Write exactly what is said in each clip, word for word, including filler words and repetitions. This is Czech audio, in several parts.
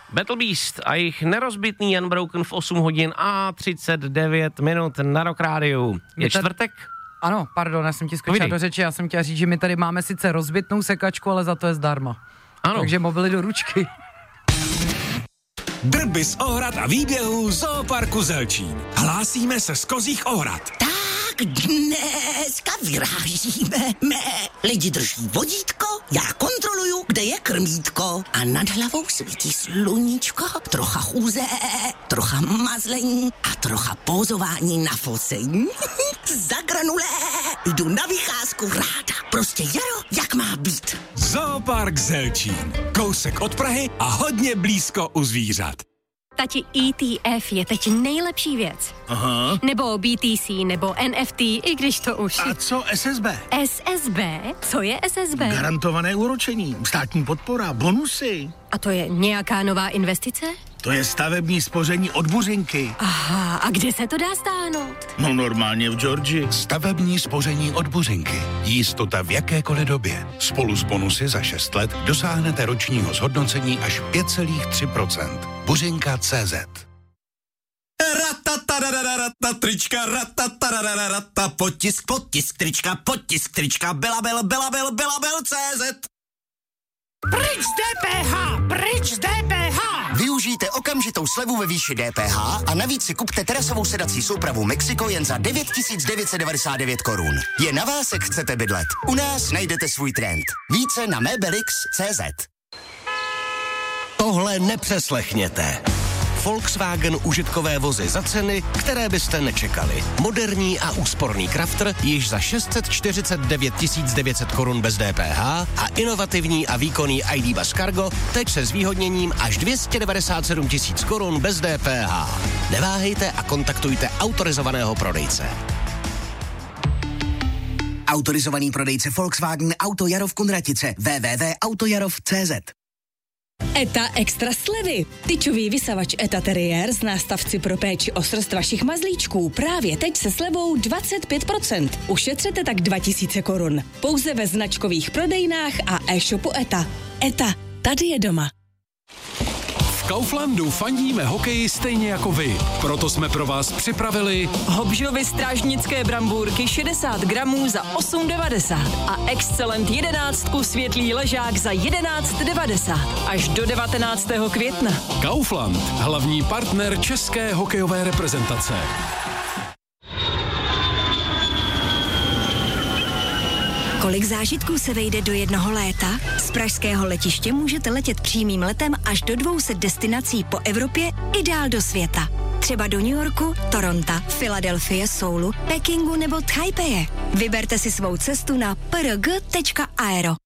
Battle Beast a jejich nerozbitný Unbroken v osm hodin a třicet devět minut na Rock Rádiu. Je čtvrtek? Ano, pardon, já jsem ti skočila do řeči, já jsem chtěla říct, že my tady máme sice rozbitnou sekačku, ale za to je zdarma. Ano. Takže mobily do ručky. Drby z Ohrad a výběhů Zooparku Zelčín. Hlásíme se z Kozích Ohrad. Tak dneska vyrážíme. Mé lidi drží vodítko, já kontroluju, kde je krmítko. A nad hlavou svítí sluníčko, trocha chůze, trocha mazlení a trocha pózování na focení. Za granulé jdu na vycházku ráda. Prostě jaro, jak má být. Zoopark Zelčín. Kousek od Prahy a hodně blízko u zvířat. Tati, E T F je teď nejlepší věc. Aha. Nebo B T C, nebo N F T, i když to už... A co S S B? S S B? Co je S S B? Garantované úročení, státní podpora, bonusy. A to je nějaká nová investice? To je stavební spoření od Buřinky. Aha, a kde se to dá stáhnout? No normálně v Georgii. Stavební spoření od Buřinky. Jistota v jakékoliv době. Spolu s bonusy za šest let dosáhnete ročního zhodnocení až pět celá tři procenta. Buřinka tečka cé zet. Ratatarararata, trička, ratatarararata, potisk, potisk, trička, potisk, trička, belabel, belabel, belabel, cé zet. Pryč z D P H! Pryč z D P H! Využijte okamžitou slevu ve výši D P H a navíc si kupte terasovou sedací soupravu Mexico jen za devět tisíc devět set devadesát devět korun. Je na vás, jak chcete bydlet. U nás najdete svůj trend. Více na mebelix tečka cé zet. Tohle nepřeslechněte. Volkswagen užitkové vozy za ceny, které byste nečekali. Moderní a úsporný Crafter již za šest set čtyřicet devět tisíc devět set korun bez D P H a inovativní a výkonný I D Bus Cargo teď se zvýhodněním až dvě stě devadesát sedm tisíc korun bez D P H. Neváhejte a kontaktujte autorizovaného prodejce. Autorizovaný prodejce Volkswagen Auto Jaro v Kunratice. w w w tečka autojarov tečka cé zet. ETA extra slevy. Tyčový vysavač ETA Terrier z nástavci pro péči o srst vašich mazlíčků právě teď se slevou dvacet pět procent. Ušetřete tak dva tisíce korun. Pouze ve značkových prodejnách a e-shopu ETA. ETA, tady je doma. V Kauflandu fandíme hokeji stejně jako vy. Proto jsme pro vás připravili Hobžovy strážnické brambůrky šedesát gramů za osm devadesát a Excellent jedenáctku světlý ležák za jedenáct devadesát až do devatenáctého května. Kaufland, hlavní partner české hokejové reprezentace. Kolik zážitků se vejde do jednoho léta? Z pražského letiště můžete letět přímým letem až do dvou set destinací po Evropě i dál do světa. Třeba do New Yorku, Toronto, Filadelfie, Soulu, Pekingu nebo Taipeje. Vyberte si svou cestu na p r g tečka aero.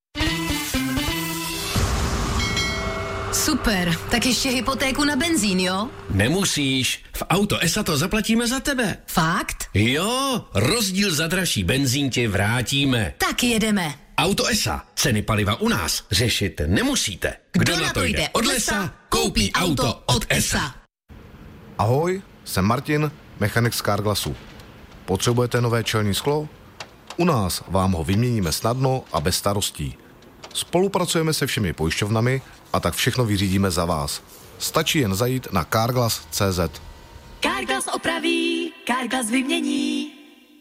Super, tak ještě hypotéku na benzín, jo? Nemusíš, v Auto ESA to zaplatíme za tebe. Fakt? Jo, rozdíl za dražší benzín ti vrátíme. Tak jedeme. Auto ESA, ceny paliva u nás řešit nemusíte. Kdo, Kdo na to jde od lesa, koupí auto od ESA. Ahoj, jsem Martin, mechanik z Carglassu. Potřebujete nové čelní sklo? U nás vám ho vyměníme snadno a bez starostí. Spolupracujeme se všemi pojišťovnami a tak všechno vyřídíme za vás. Stačí jen zajít na carglass tečka cé zet. Carglass opraví, Carglass vymění.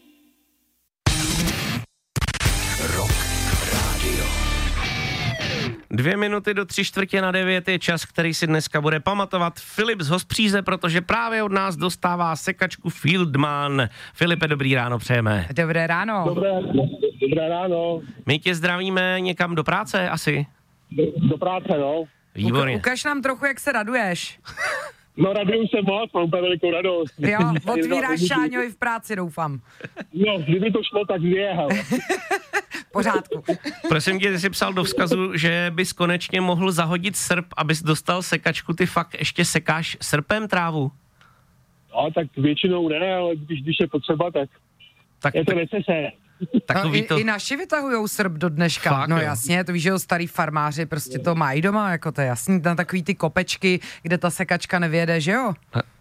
Rock Radio. Dvě minuty do tři čtvrtě na devět je čas, který si dneska bude pamatovat Filip z Hospříze, protože právě od nás dostává sekačku Fieldman. Filipe, dobrý ráno přejeme. Dobré ráno. Dobré, dobré ráno. My tě zdravíme někam do práce asi? Do, do práce, no. Výborně. Ukaž nám trochu, jak se raduješ. No, raduju se moc, mám úplně velikou radost. Jo, otvíráš Šáňovi v práci, doufám. No, kdyby to šlo, tak zvěhal. Pořádku. Prosím tě, ty jsi psal do vzkazu, že bys konečně mohl zahodit srp, abys dostal sekačku. Ty fakt ještě sekáš srpem trávu? No, tak většinou ne, ale když, když je potřeba, tak, tak je to necese. No, i, to... i naši vytahujou srp do dneška. Fakt, no jo. Jasně, to víš, že jo, starý farmáři prostě to mají doma, jako to je jasný, tam takový ty kopečky, kde ta sekačka nevěde, že jo?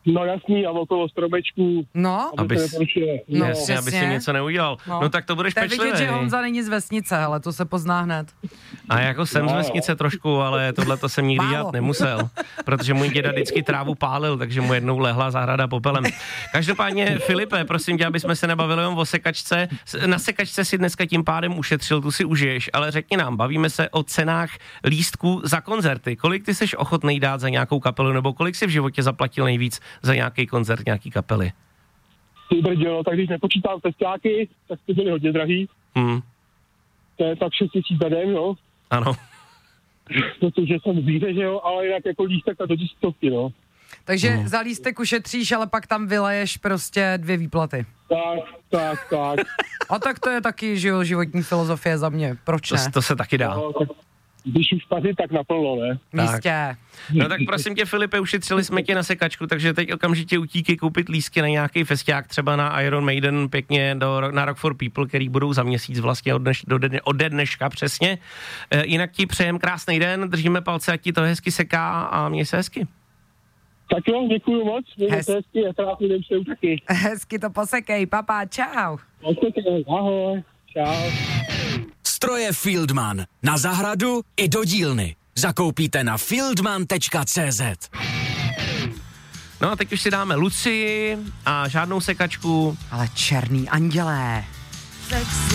No jasný, a okolo stromečků. No, aby abys, se no, jasně, aby si něco neudělal. No, no tak to budeš pečlivý. To je vidět, že Honza není z vesnice, ale to se pozná hned. A jako jsem no, z vesnice trošku, ale tohle to jsem nikdy Málo. dělat nemusel, protože můj děda vždycky trávu pálil, takže mu jednou lehla zahrada popelem. Každopádně, Filipe, prosím tě, aby jsme se nebavili jen o sekačce. Na sekačce si dneska tím pádem ušetřil, tu si užiješ, ale řekni nám, bavíme se o cenách lístků za koncerty. Kolik ty seš ochotnej dát za nějakou kapelu, nebo kolik si v životě zaplatil nejvíc za nějaký koncert, nějaký kapely? Ty brdě, no, tak když nepočítám festiáky, tak ty byly hodně drahý. Hmm. To je tak šest tisíc za den, no. Ano. Protože jsem zvíře, že jo, ale jinak jako lístek a totiž stovky, no. Takže hmm. za lístek ušetříš, ale pak tam vyleješ prostě dvě výplaty. Tak, tak, tak. A tak to je taky, že jo, životní filozofie za mě. Proč ne? To, to se taky dá. No, tak, když už pařit, tak naplno, ne? Jistě. No tak prosím tě, Filipe, ušetřili jsme tě na sekačku, takže teď okamžitě utíky koupit lístky na nějaký festiák, třeba na Iron Maiden, pěkně do, na Rock for People, který budou za měsíc vlastně od, dneš, do dne, od dneška přesně. E, jinak ti přejem krásný den, držíme palce, ať ti to hezky seká a měj se hezky. Tak jo, děkuju moc, mějte se hezky a krásný den přeju taky. Hezky to posekej, papa, čau. Ahoj, čau. Stroje Fieldman. Na zahradu i do dílny. Zakoupíte na fieldman tečka cé zet. No a teď už si dáme Lucii a žádnou sekačku. Ale černý andělé.